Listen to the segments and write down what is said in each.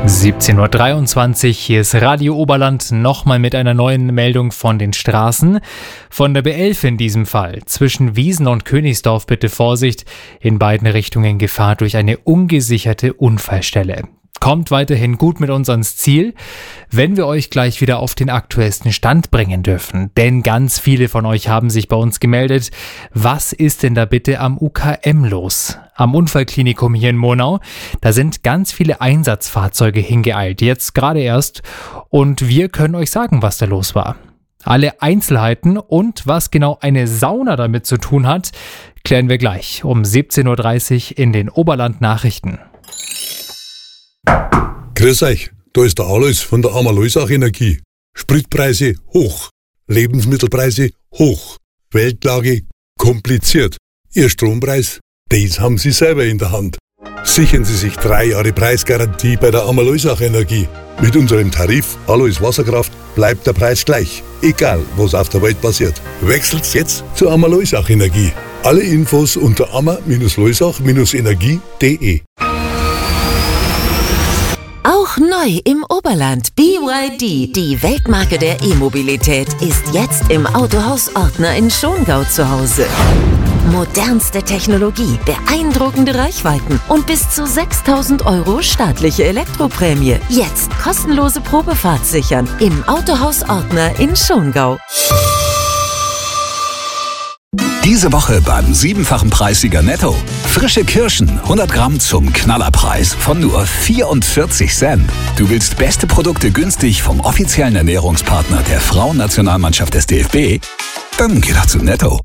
17:23 Uhr, hier ist Radio Oberland, nochmal mit einer neuen Meldung von den Straßen. Von der B11 in diesem Fall. Zwischen Wiesen und Königsdorf bitte Vorsicht, in beiden Richtungen Gefahr durch eine ungesicherte Unfallstelle. Kommt weiterhin gut mit uns ans Ziel, wenn wir euch gleich wieder auf den aktuellsten Stand bringen dürfen. Denn ganz viele von euch haben sich bei uns gemeldet. Was ist denn da bitte am UKM los? Am Unfallklinikum hier in Monau. Da sind ganz viele Einsatzfahrzeuge hingeeilt, jetzt gerade erst. Und wir können euch sagen, was da los war. Alle Einzelheiten und was genau eine Sauna damit zu tun hat, klären wir gleich um 17:30 Uhr in den Oberland-Nachrichten. Grüß euch, da ist der Alois von der Amaloisach Energie. Spritpreise hoch, Lebensmittelpreise hoch, Weltlage kompliziert. Ihr Strompreis, das haben Sie selber in der Hand. Sichern Sie sich 3 Jahre Preisgarantie bei der Amaloisach Energie. Mit unserem Tarif Alois Wasserkraft bleibt der Preis gleich, egal was auf der Welt passiert. Wechselt's jetzt zur Amaloisach Energie. Alle Infos unter amma-loisach-energie.de. Auch neu im Oberland. BYD, die Weltmarke der E-Mobilität, ist jetzt im Autohaus Ortner in Schongau zu Hause. Modernste Technologie, beeindruckende Reichweiten und bis zu 6.000 € staatliche Elektroprämie. Jetzt kostenlose Probefahrt sichern im Autohaus Ortner in Schongau. Diese Woche beim 7-fachen Preissieger Netto. Frische Kirschen, 100 Gramm zum Knallerpreis von nur 44 Cent. Du willst beste Produkte günstig vom offiziellen Ernährungspartner der Frauennationalmannschaft des DFB? Dann geh doch zu Netto.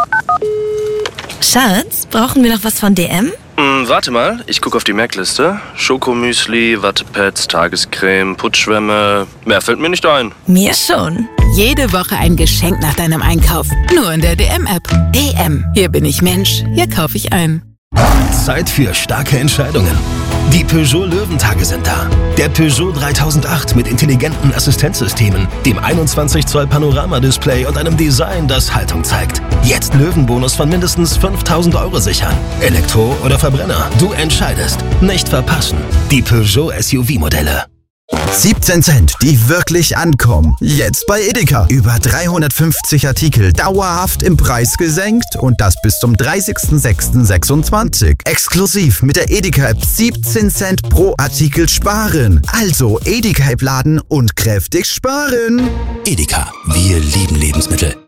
Schatz, brauchen wir noch was von DM? Warte mal, ich gucke auf die Merkliste. Schokomüsli, Wattepads, Tagescreme, Putzschwämme. Mehr fällt mir nicht ein. Mir schon. Jede Woche ein Geschenk nach deinem Einkauf. Nur in der DM-App. DM. Hier bin ich Mensch. Hier kaufe ich ein. Zeit für starke Entscheidungen. Die Peugeot Löwentage sind da. Der Peugeot 3008 mit intelligenten Assistenzsystemen, dem 21 Zoll Panoramadisplay und einem Design, das Haltung zeigt. Jetzt Löwenbonus von mindestens 5.000 € sichern. Elektro oder Verbrenner, du entscheidest. Nicht verpassen. Die Peugeot SUV-Modelle. 17 Cent, die wirklich ankommen. Jetzt bei Edeka. Über 350 Artikel dauerhaft im Preis gesenkt und das bis zum 30.06.26. Exklusiv mit der Edeka-App 17 Cent pro Artikel sparen. Also Edeka-App laden und kräftig sparen. Edeka, wir lieben Lebensmittel.